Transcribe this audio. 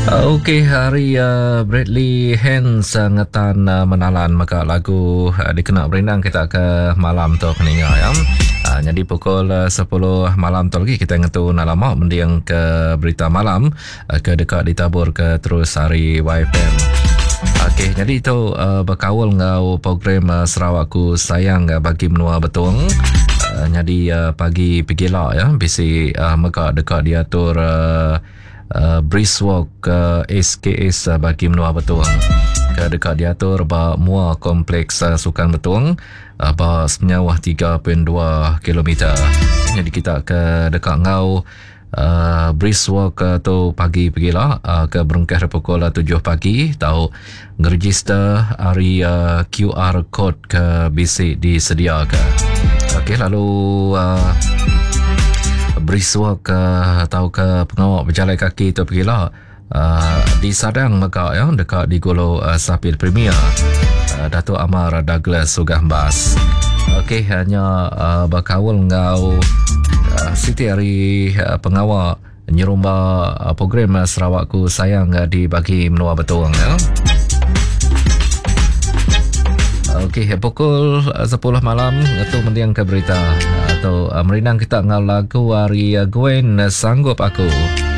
Okey, hari Bradley Hands ngatan menalan maka lagu dikena berenang kita ke malam tu keninga ya. Jadi pukul 10 malam tu lagi kita ngetu nalama mendiang ke berita malam ke dekat ditabur ke terus hari YFM. Okey, jadi itu berkawal ngau program Sarawakku Sayang bagi menua betung. Jadi pagi pergilah ya, bisi maka dekat diatur Brisk Walk SKS bagi menua betung ke dekat diatur ba mua kompleks sukan betung ba senyawah 3.2 km. Jadi kita ke dekat ngau Brisk Walk tu pagi pergilah ke berengkah pukul 7 pagi tahu ngeregister hari QR code ke bisik disediakan. Okey, lalu Brisk Walk atau ke pengawal berjalan kaki tu pergilah di Sadang maka ya, dekat di Golo Sapir Premier Datuk Amar Douglas Sugah Bas. Okey, hanya berkawal ngau Siti hari pengawal nyerumba program Sarawakku Sayang dibagi menua betung ya. Okey, pukul 10 malam itu mendiang ke berita atau merenang kita ngau lagu hari Gwen Sanggup Aku.